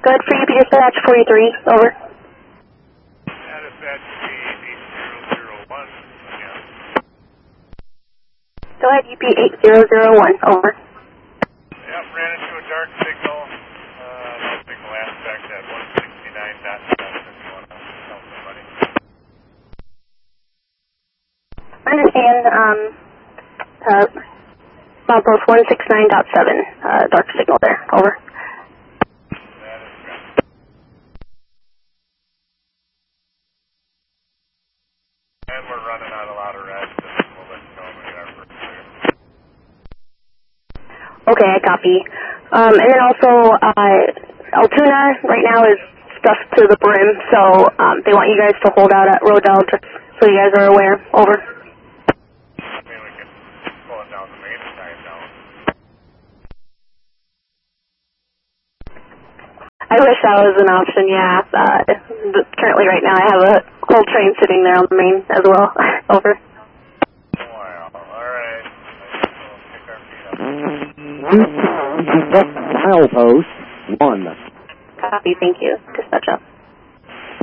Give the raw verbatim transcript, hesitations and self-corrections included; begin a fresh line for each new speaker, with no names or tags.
Go ahead for U P dispatch forty-three, over.
Yeah, dispatch eight zero zero one, again.
Go ahead, U P eight zero zero one, over.
Yep, ran into a dark signal, uh, signal aspect at one sixty-nine dot seven if you want to tell somebody.
I understand, um, uh, Milepost one sixty-nine dot seven, uh, dark signal there, over.
That is correct. And we're running out a lot of rest, and we'll let you know when we get our first clear.
Okay, I copy. Um, and then also, uh, Altoona right now is stuffed to the brim, so um, they want you guys to hold out at Rodell just so you guys are aware. Over.
I mean, we can pull it down the main side down.
I wish that was an option, yeah. Uh, but currently right now I have a whole train sitting there on the main as well. Over.
Wow, alright. We'll pick our feet up.
Milepost one.
Copy, thank you. Dispatch up.